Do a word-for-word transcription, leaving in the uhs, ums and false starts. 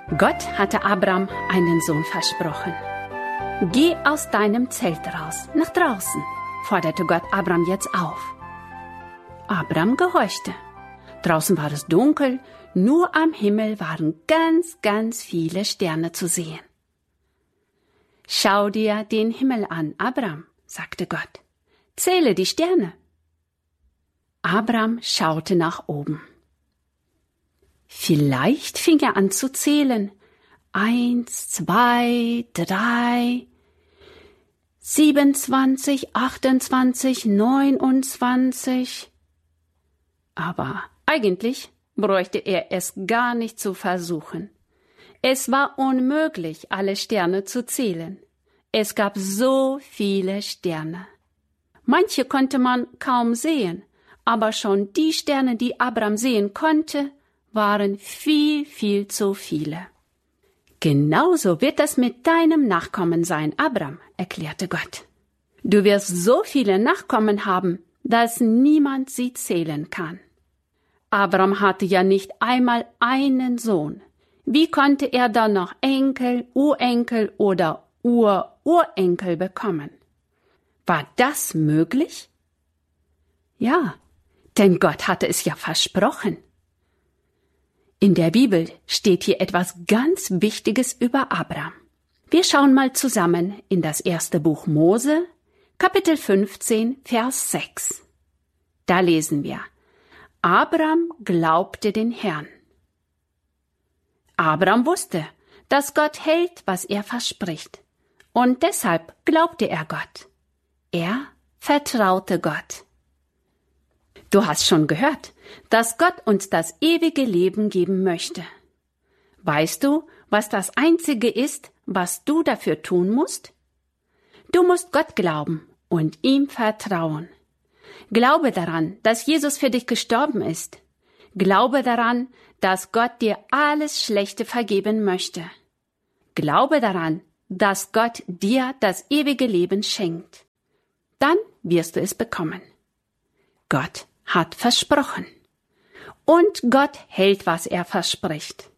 Gott hatte Abram einen Sohn versprochen. Geh aus deinem Zelt raus, nach draußen, forderte Gott Abram jetzt auf. Abram gehorchte. Draußen war es dunkel, nur am Himmel waren ganz, ganz viele Sterne zu sehen. Schau dir den Himmel an, Abram, sagte Gott. Zähle die Sterne. Abram schaute nach oben. Vielleicht fing er an zu zählen. Eins, zwei, drei, siebenundzwanzig, achtundzwanzig, neunundzwanzig. Aber eigentlich bräuchte er es gar nicht zu versuchen. Es war unmöglich, alle Sterne zu zählen. Es gab so viele Sterne. Manche konnte man kaum sehen, aber schon die Sterne, die Abram sehen konnte, waren viel, viel zu viele. Genauso wird es mit deinem Nachkommen sein, Abram, erklärte Gott. Du wirst so viele Nachkommen haben, dass niemand sie zählen kann. Abram hatte ja nicht einmal einen Sohn. Wie konnte er dann noch Enkel, Urenkel oder Ur-Urenkel bekommen? War das möglich? Ja, denn Gott hatte es ja versprochen. In der Bibel steht hier etwas ganz Wichtiges über Abram. Wir schauen mal zusammen in das erste Buch Mose, Kapitel fünfzehn, Vers sechs. Da lesen wir: Abram glaubte den Herrn. Abram wusste, dass Gott hält, was er verspricht. Und deshalb glaubte er Gott. Er vertraute Gott. Du hast schon gehört, dass Gott uns das ewige Leben geben möchte. Weißt du, was das Einzige ist, was du dafür tun musst? Du musst Gott glauben und ihm vertrauen. Glaube daran, dass Jesus für dich gestorben ist. Glaube daran, dass Gott dir alles Schlechte vergeben möchte. Glaube daran, dass Gott dir das ewige Leben schenkt. Dann wirst du es bekommen. Gott hat versprochen. Und Gott hält, was er verspricht.